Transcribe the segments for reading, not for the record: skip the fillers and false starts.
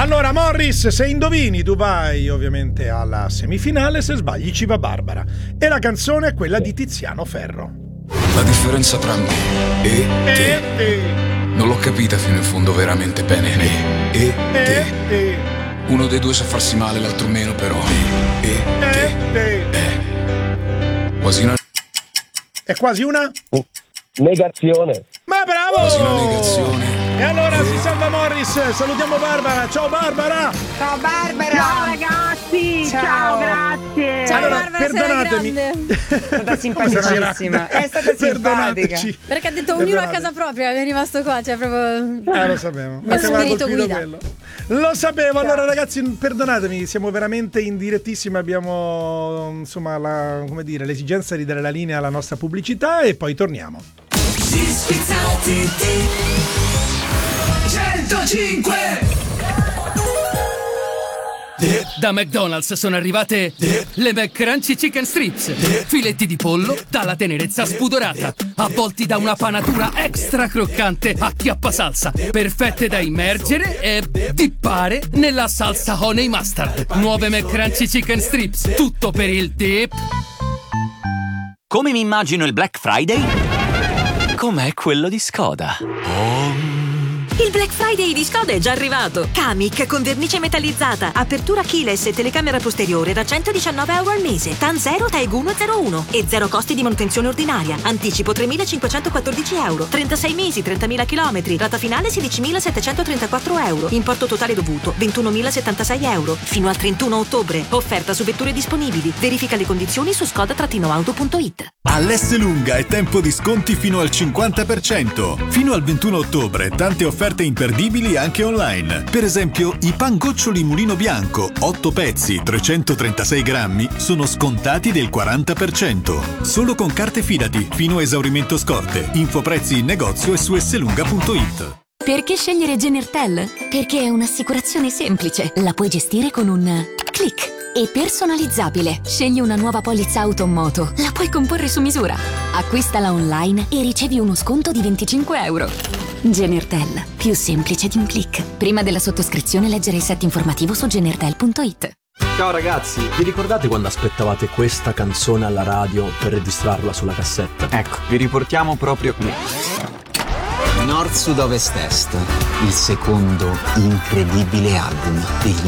Allora Morris, se indovini tu vai ovviamente alla semifinale, se sbagli ci va Barbara. E la canzone è quella di Tiziano Ferro. La differenza tra me e te non l'ho capita fino in fondo veramente bene. Me e te. Uno dei due sa farsi male, l'altro meno, però me e te. Quasi una... È quasi una... negazione. Ma bravo! Quasi una negazione. E allora si salva Morris, salutiamo Barbara. Ciao Barbara! Ciao Barbara! Ciao ragazzi! Ciao, grazie! Ciao Allora, Barbara, perdonatemi. È stata simpaticissima. È stata simpatica. Perdonateci. Perché ha detto ognuno a casa propria, è rimasto qua, cioè proprio... Lo sapevo. Lo spirito guida. Quello. Lo sapevo. Allora ragazzi, perdonatemi, siamo veramente in direttissima, abbiamo insomma l'esigenza di dare la linea alla nostra pubblicità e poi torniamo. 105. Da McDonald's sono arrivate le McCrunchy Chicken Strips, filetti di pollo dalla tenerezza spudorata, avvolti da una panatura extra croccante a chiappa salsa, perfette da immergere e dippare nella salsa honey mustard. Nuove McCrunchy Chicken Strips, tutto per il dip. Come mi immagino il Black Friday? Com'è quello di Skoda. Il Black Friday di Skoda è già arrivato. Kamiq con vernice metallizzata, apertura keyless e telecamera posteriore da €119 al mese. TAN 0 TAEG 101 e 0 costi di manutenzione ordinaria. Anticipo €3.514. 36 mesi, 30.000 km. Rata finale €16.734. Importo totale dovuto €21.076. Fino al 31 ottobre. Offerta su vetture disponibili. Verifica le condizioni su skoda-auto.it. All'Esselunga è tempo di sconti fino al 50%. Fino al 21 ottobre tante offerte imperdibili anche online. Per esempio, i pangoccioli Mulino Bianco, 8 pezzi, 336 grammi, sono scontati del 40%. Solo con carte Fidati, fino a esaurimento scorte. Info prezzi in negozio e su esselunga.it. Perché scegliere Genertel? Perché è un'assicurazione semplice. La puoi gestire con un click. E personalizzabile. Scegli una nuova polizza auto o moto. La puoi comporre su misura. Acquistala online e ricevi uno sconto di €25. Genertel. Più semplice di un click. Prima della sottoscrizione leggere il set informativo su genertel.it. Ciao ragazzi, vi ricordate quando aspettavate questa canzone alla radio per registrarla sulla cassetta? Ecco, vi riportiamo proprio qui. Nord, Sud, Ovest, Est, il secondo incredibile album degli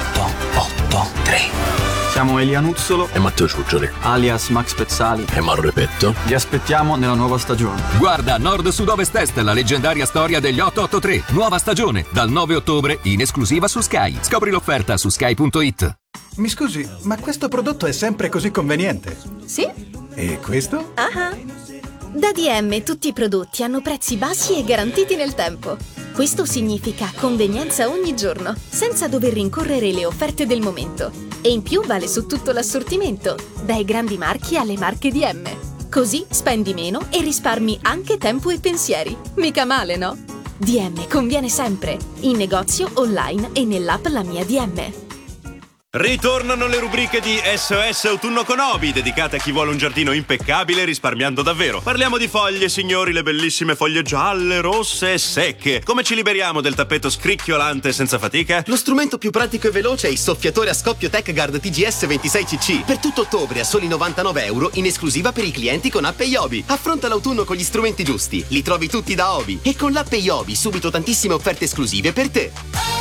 883. Siamo Elia Nuzzolo e Matteo Ciuccioli, alias Max Pezzali e Mauro Repetto. Vi aspettiamo nella nuova stagione. Guarda Nord, Sud, Ovest, Est, la leggendaria storia degli 883. Nuova stagione, dal 9 ottobre, in esclusiva su Sky. Scopri l'offerta su sky.it. Mi scusi, ma questo prodotto è sempre così conveniente? Sì. E questo? Da DM tutti i prodotti hanno prezzi bassi e garantiti nel tempo. Questo significa convenienza ogni giorno, senza dover rincorrere le offerte del momento. E in più vale su tutto l'assortimento, dai grandi marchi alle marche DM. Così spendi meno e risparmi anche tempo e pensieri. Mica male, no? DM conviene sempre, in negozio, online e nell'app La Mia DM. Ritornano le rubriche di SOS Autunno con Obi, dedicate a chi vuole un giardino impeccabile risparmiando davvero. Parliamo di foglie, signori, le bellissime foglie gialle, rosse e secche. Come ci liberiamo del tappeto scricchiolante senza fatica? Lo strumento più pratico e veloce è il soffiatore a scoppio TechGuard TGS 26cc. Per tutto ottobre a soli €99 in esclusiva per i clienti con app Iobi. Affronta l'autunno con gli strumenti giusti. Li trovi tutti da Obi. E con l'app Iobi subito tantissime offerte esclusive per te.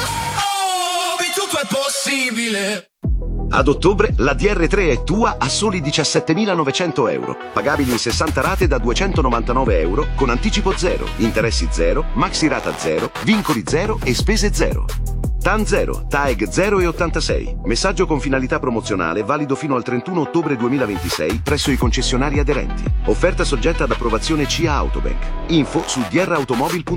Tutto è possibile. Ad ottobre la DR3 è tua a soli €17.900, pagabili in 60 rate da €299 con anticipo 0, interessi 0, maxi rata 0, vincoli 0 e spese 0. TAN 0, TAEG 0,86. Messaggio con finalità promozionale valido fino al 31 ottobre 2026 presso i concessionari aderenti. Offerta soggetta ad approvazione CIA Autobank. Info su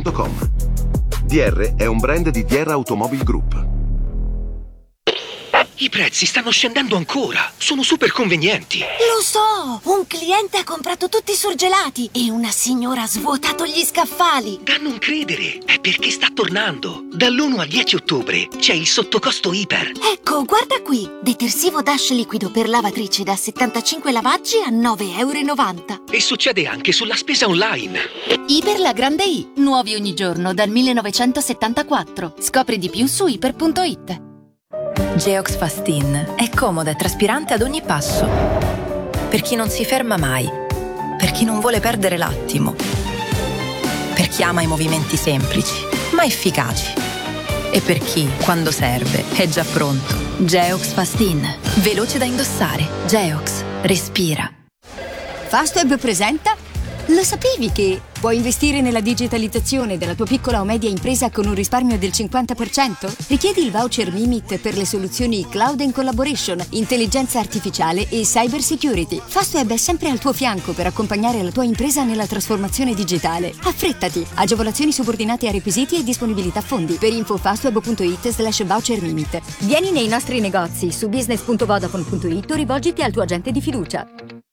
drautomobile.com. DR è un brand di DR Automobile Group. I prezzi stanno scendendo ancora. Sono super convenienti. Lo so! Un cliente ha comprato tutti i surgelati e una signora ha svuotato gli scaffali. Da non credere, è perché sta tornando. Dall'1 al 10 ottobre c'è il sottocosto iper. Ecco, guarda qui. Detersivo Dash liquido per lavatrice da 75 lavaggi a 9,90 €. E succede anche sulla spesa online. Iper la grande I. Nuovi ogni giorno dal 1974. Scopri di più su iper.it. Geox Fastin è comoda e traspirante ad ogni passo. Per chi non si ferma mai, per chi non vuole perdere l'attimo, per chi ama i movimenti semplici ma efficaci e per chi, quando serve, è già pronto. Geox Fastin, veloce da indossare. Geox, respira. Fastweb presenta. Lo sapevi che puoi investire nella digitalizzazione della tua piccola o media impresa con un risparmio del 50%? Richiedi il voucher Mimit per le soluzioni Cloud and Collaboration, intelligenza artificiale e cyber security. Fastweb è sempre al tuo fianco per accompagnare la tua impresa nella trasformazione digitale. Affrettati! Agevolazioni subordinate a requisiti e disponibilità fondi. Per info fastweb.it/voucher Mimit. Vieni nei nostri negozi su business.vodafone.it o rivolgiti al tuo agente di fiducia.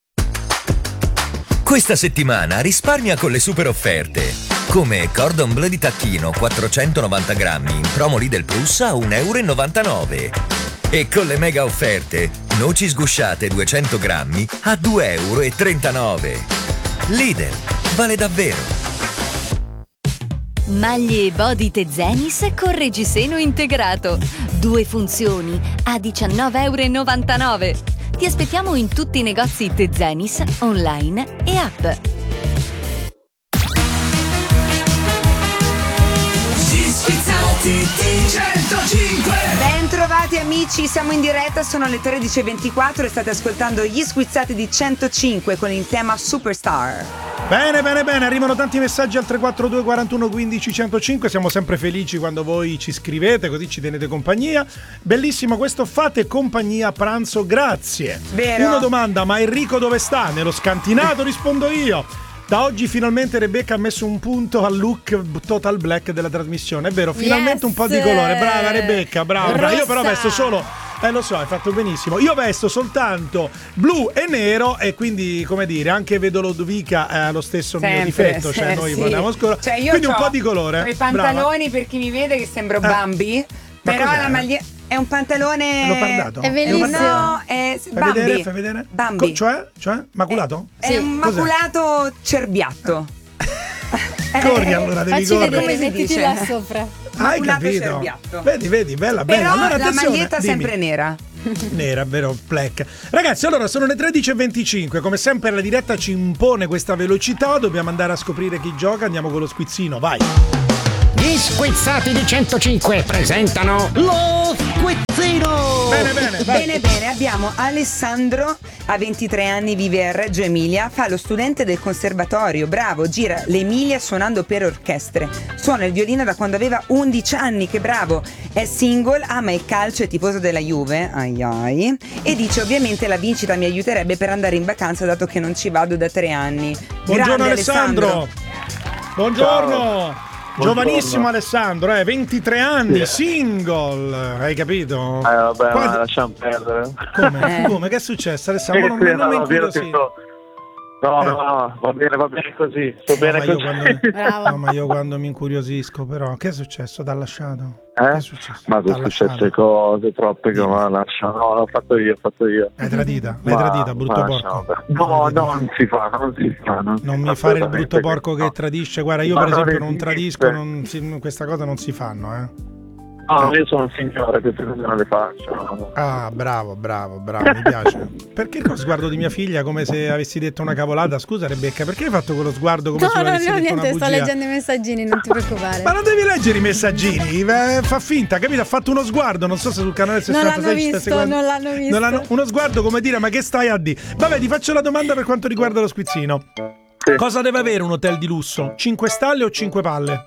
Questa settimana risparmia con le super offerte. Come Cordon Bleu di tacchino 490 grammi in promo Lidl Plus a 1,99 €. E con le mega offerte, noci sgusciate 200 grammi a 2,39 €. Lidl, vale davvero. Maglie e body Tezenis con reggiseno integrato. 2 funzioni a 19,99 €. Ti aspettiamo in tutti i negozi Tezenis, online e app. Gli Squizzati di 105. Bentrovati amici, siamo in diretta, sono le 13:24 e state ascoltando Gli Squizzati di 105 con il tema Superstar. Bene, arrivano tanti messaggi al 342 41 15 105, siamo sempre felici quando voi ci scrivete, così ci tenete compagnia. Bellissimo questo, fate compagnia a pranzo, grazie. Vero? Uno domanda, ma Enrico dove sta? Nello scantinato rispondo io. Da oggi finalmente Rebecca ha messo un punto al look total black della trasmissione, è vero, finalmente un po' di colore, brava Rebecca, brava. Io però vesto solo... lo so, hai fatto benissimo. Io vesto soltanto blu e nero e quindi, come dire, anche vedo Lodovica ha lo stesso mio difetto, cioè noi vogliamo scuro. Cioè io quindi un po' di colore. I pantaloni, per chi mi vede che sembro Bambi, però la maglietta è un pantalone. L'ho guardato? È bellissimo. No, è Bambi. Fai vedere? Bambi. Cioè? Maculato? È un maculato cerbiatto. Corri allora, devi facci correre. vedere, mettiti là sopra. Hai capito? Vedi, bella. Però allora, la maglietta sempre nera. Nera, vero, black. Ragazzi, allora sono le 13:25. Come sempre la diretta ci impone questa velocità. Dobbiamo andare a scoprire chi gioca. Andiamo con lo squizzino, vai. Gli Squizzati di 105 presentano lo squizzino. Bene, abbiamo Alessandro, ha 23 anni, vive a Reggio Emilia, fa lo studente del conservatorio, bravo, gira l'Emilia suonando per orchestre, suona il violino da quando aveva 11 anni, che bravo, è single, ama il calcio, è tifoso della Juve, e dice ovviamente la vincita mi aiuterebbe per andare in vacanza dato che non ci vado da 3 anni. Buongiorno Grande Alessandro. Buongiorno. Ciao. Giovanissimo Alessandro, 23 anni, single, hai capito? Vabbè, ma lasciamo perdere. Come? Che è successo Alessandro? Non mi incuriosì. No, va bene così. Sto bene così. Ma io quando mi incuriosisco, però, che è successo? T'ha lasciato? Che è successo? Ma sono successe cose troppe che mi ha lasciato. No, l'ho fatto io. L'hai tradita, brutto porco. No, non si fa. Non mi fare il brutto porco che tradisce. Guarda, io per esempio non tradisco, questa cosa non si fanno, No, io sono un signore, queste cose non le faccio. Ah, bravo, mi piace. Perché lo sguardo di mia figlia come se avessi detto una cavolata? Scusa Rebecca, perché hai fatto quello sguardo come se avessi detto una bugia? Sto leggendo i messaggini, non ti preoccupare. Ma non devi leggere i messaggini, fa finta, capito? Ha fatto uno sguardo, non so se sul canale 66 non l'hanno visto. Uno sguardo come dire, ma che stai a dire? Vabbè, ti faccio la domanda per quanto riguarda lo squizzino. Sì. Cosa deve avere un hotel di lusso? 5 stalle o 5 palle?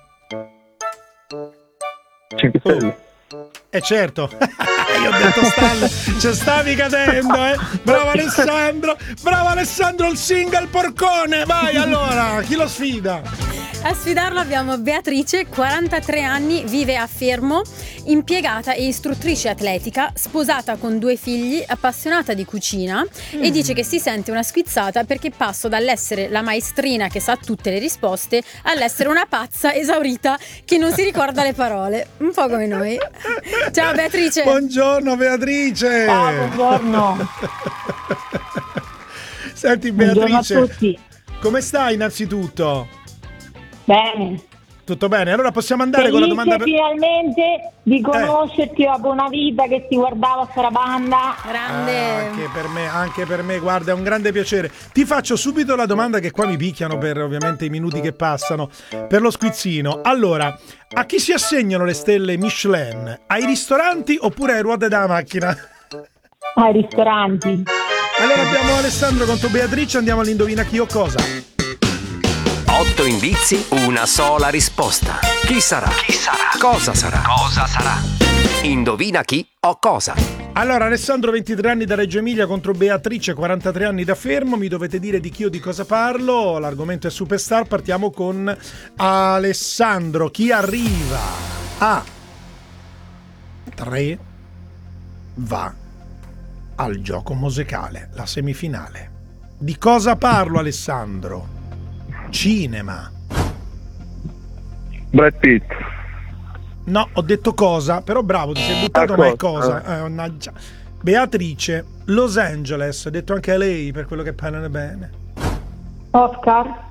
5 stelle. Certo, io ho detto stalle, ci stavi cadendo, Bravo Alessandro, il single porcone, vai allora, chi lo sfida? A sfidarlo abbiamo Beatrice, 43 anni, vive a Fermo, impiegata e istruttrice atletica, sposata con 2 figli, appassionata di cucina e dice che si sente una squizzata perché passo dall'essere la maestrina che sa tutte le risposte all'essere una pazza esaurita che non si ricorda le parole. Un po' come noi. Ciao Beatrice. Buongiorno Beatrice. Ciao, buongiorno. Senti Beatrice. Buongiorno a tutti. Come stai innanzitutto? Bene. Tutto bene? Allora possiamo andare con la domanda finalmente di conoscerti dopo una vita che ti guardava Sarabanda. Grande. Anche per me, guarda, è un grande piacere. Ti faccio subito la domanda che qua mi picchiano per ovviamente i minuti che passano, per lo squizzino. Allora, a chi si assegnano le stelle Michelin? Ai ristoranti oppure ai ruote della macchina? Ai ristoranti. Allora abbiamo Alessandro contro Beatrice, andiamo all'indovina chi o cosa. 8 indizi, una sola risposta. Chi sarà? Chi sarà? Cosa sarà? Cosa sarà? Indovina chi o cosa. Allora Alessandro, 23 anni da Reggio Emilia contro Beatrice, 43 anni da Fermo. Mi dovete dire di chi o di cosa parlo. L'argomento è Superstar. Partiamo con Alessandro. Chi arriva a 3 va al gioco musicale, la semifinale. Di cosa parlo Alessandro? Cinema. Brad Pitt. No, ho detto cosa, però bravo, ti sei buttato, ma è cosa. Mannaggia. Beatrice, Los Angeles, detto anche a lei per quello che parlano bene. Oscar.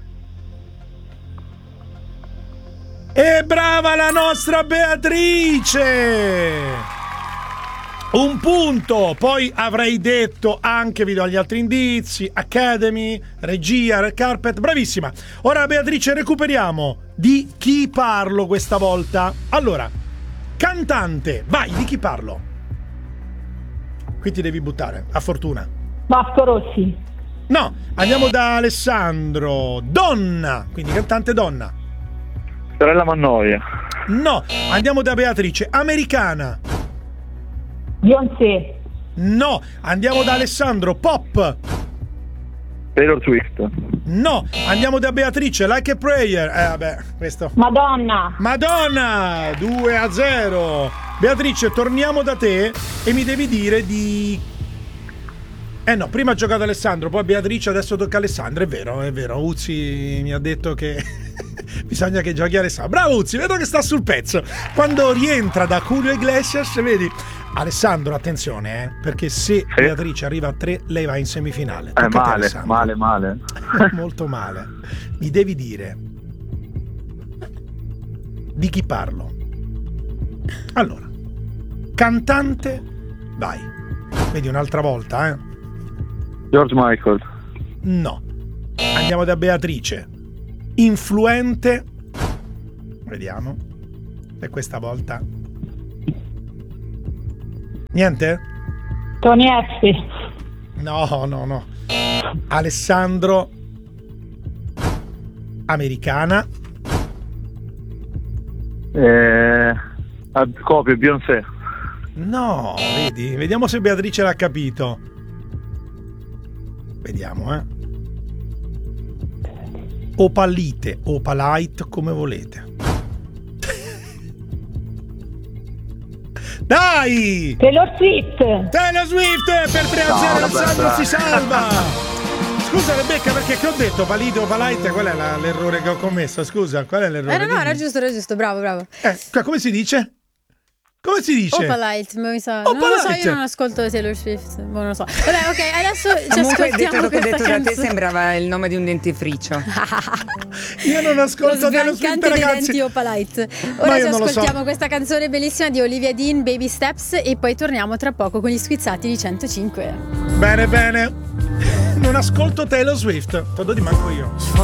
E brava la nostra Beatrice! Un punto, poi avrei detto anche, vi do gli altri indizi, Academy, regia, Red Carpet, bravissima. Ora Beatrice, recuperiamo. Di chi parlo questa volta? Allora, cantante, vai, di chi parlo? Qui ti devi buttare, a fortuna. Vasco Rossi. No, andiamo da Alessandro. Donna, quindi cantante donna. Sorella Mannoia. No, andiamo da Beatrice. Americana. Beyoncé. No, andiamo da Alessandro. Pop. Taylor Swift. No, andiamo da Beatrice. Like a Prayer. Vabbè, questo. Madonna. 2-0. Beatrice, torniamo da te e mi devi dire di... no, prima ha giocato Alessandro, poi Beatrice, adesso tocca Alessandro. È vero. Uzzi mi ha detto che bisogna che giochi Alessandro. Bravo Uzzi, vedo che sta sul pezzo. Quando rientra da Julio Iglesias, vedi... Alessandro, attenzione, perché se Beatrice arriva a 3, lei va in semifinale. Male. Molto male. Mi devi dire di chi parlo. Allora, cantante, vai. Vedi un'altra volta, George Michael. No. Andiamo da Beatrice. Influente. Vediamo. E questa volta niente? Tony F. No. Alessandro. Americana. Copio, Beyoncé. No, vedi? Vediamo se Beatrice l'ha capito. Vediamo, Opalite, Opalite, come volete. Dai! Taylor Swift per 3-0. Alessandro si salva. Scusa Rebecca, perché che ho detto Palito, Opalite, qual è l'errore che ho commesso? Scusa, qual è l'errore? No, era giusto, bravo. Come si dice? Come si dice? Opalite, mi sa. Non lo so, io non ascolto Taylor Swift. Non lo so. Vabbè, ok, adesso ci ascoltiamo questa detto canzone. da te sembrava il nome di un dentifricio. Io non ascolto Taylor Swift, ragazzi. Denti Opalite. Ora ci ascoltiamo questa canzone bellissima di Olivia Dean, Baby Steps, e poi torniamo tra poco con gli squizzati di 105. Bene. Non ascolto Taylor Swift. Todo di manco io.